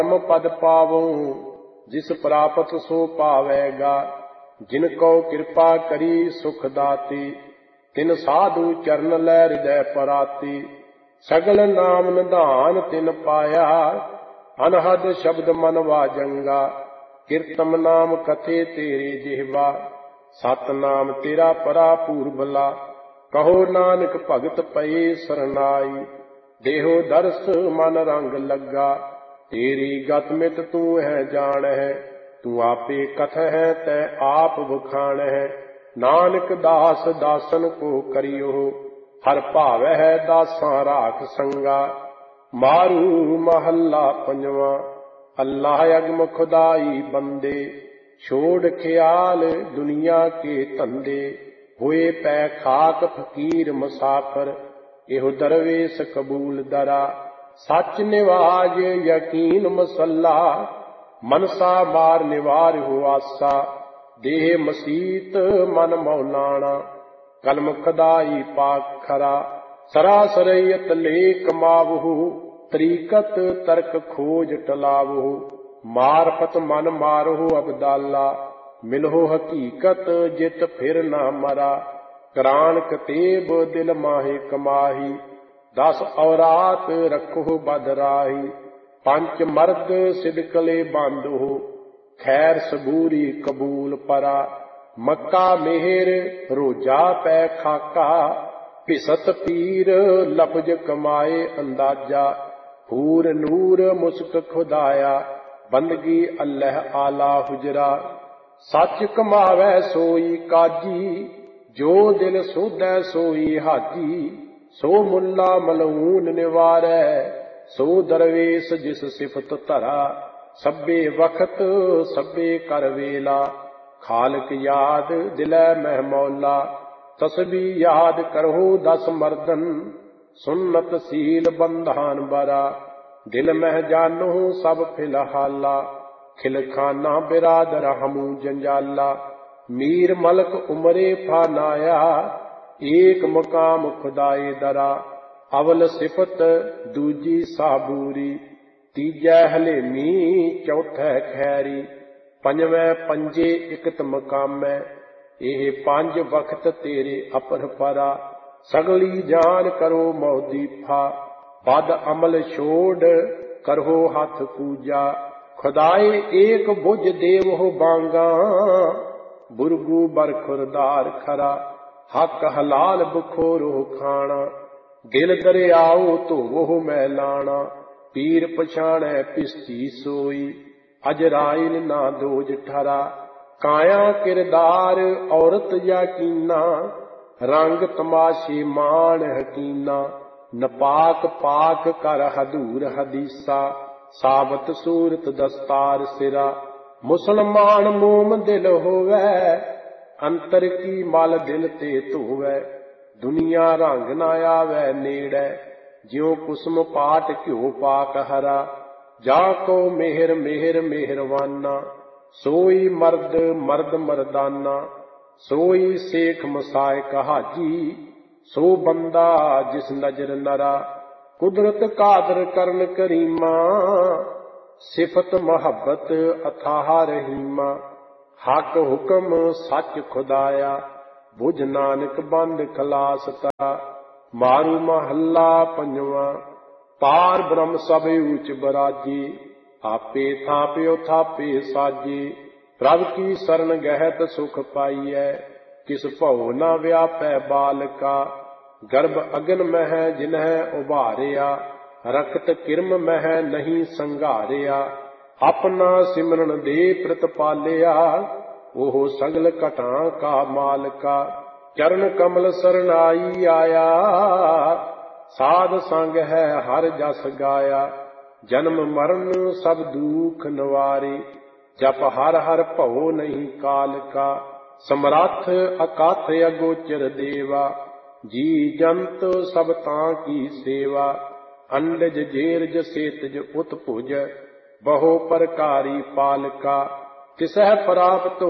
परम पद पावो जिस प्रापत सो पावेगा। जिनको कृपा करी सुख दाती तिन साधु चरण लै हृदय पराती। सगल नाम निधान तिन पाया अनहद शब्द मन वाजंगा। कीर्तन नाम कथे तेरे जिह्वा सतनाम तेरा परा पूर्वला। कहो नानक भगत पए सरनाई देहो दर्श मन रंग लगा। तेरी गत मित तू है जान है तू आपे कथ है तै आप बखान है। नानक दास दासन को करियो हर भाव है दासा राख संगा। मारू महला पंजवा। अल्लाह अगम खुदाई बंदे छोड़ ख्याल दुनिया के धंधे। हुए पै खाक फकीर मुसाफर एहो दरवेश कबूल दरा। सच निवाज यकीन मसल्ला मनसा मार निवार हो आसा। देह मसीत मन मौलाना कलम खदाई पाक खरा। सरासरयत लेख मावहु तरीकत तर्क खोज टलावहु। मारफत मन मारहु अबदाला मिलहो हकीकत जित फिर न मरा। करान कतेब दिल माहे कमाही 10 औरात रखो बदराही। पंच मर्द सिदकले बांधो खैर सबूरी कबूल परा। मक्का मेहर रोजा पै खाका पिसत पीर लफज कमाए अंदाजा। हूर नूर मुस्क खुदाया बंदगी अल्लाह आला हुजरा। सच कमावै सोई काजी जो दिल सोधै सोई हाजी। सो मुल्ला मलऊन निवारै सो दरवेश जिस सिफत धरा। सब्बे वक्त सब्बे कर वेला खालक याद दिलै मह मौला। तस्बी याद करहो 10 मर्दन सुन्नत सील बंधान बरा। दिल मह जानो सब फिलहाला खिलखाना बिरादर हमू जंजाला। मीर मलक उमरे फानाया एक मुकाम खुदाए दरा। अवल सिफत दूजी साबूरी तीजै हलेमी चौथै खैरी। पंजवें पंजे इकत मकामै ਇਹ 5 वक्त तेरे अपर परा। सगली जान करो मौदीफा बद अमल छोड़ करहो हाथ पूजा। खुदाए एक बुझ देव हो बांगा बुरगू बर खुरदार खरा। हक हलाल बखोरो खाना दिल दरियाओ धोवो मैलाना। पीर पछाणै पिस्ती सोई अजराइल ना दोज ठरा। काया किरदार औरत याकीना रंग तमाशे मान हकीना। नपाक पाक कर हदूर हदीसा साबत सूरत दस्तार सिरा। मुसलमान मोम दिल होवै अंतर की मल दिल ते धोवै। दुनिया रंग ना आवै नेड़ै ज्यों कुसम पाट घ्यो पाक हरा। जा को मेहर मेहर मेहरवाना सोई मर्द मर्द मर्दाना। सोई शेख मसायक हाजी सो बंदा जिस नजर नरा। कुदरत कादर करन करीमा सिफत मोहब्बत अथाह रहीमा। हक हुक्म सच खुदाया बुझ नानक बंद खलास ता। मारू महला पंजवा। पार ब्रह्म सब ऊच बराजी आपे थाप्यो थापे साजी। प्रभ की शरण गहत सुख पाईऐ किस भव न व्यापै बालका। गर्भ अगन मह जिन्है उभारिया रखत किरम मह नहीं संघारिया। अपना सिमरन दे प्रतिपालिया ओह सगल घटां का मालका। चरण कमल सरनाई आया साध संग है हर जस गाया। जन्म मरण सब दुख निवारे जप हर हर भव नहीं काल का। समरथ अकाथ अगोचर देवा जी जंत सब तां की सेवा। अंडज जेरज सेतज उत्भुज बहु प्रकारी पालका। तिसह प्राप्त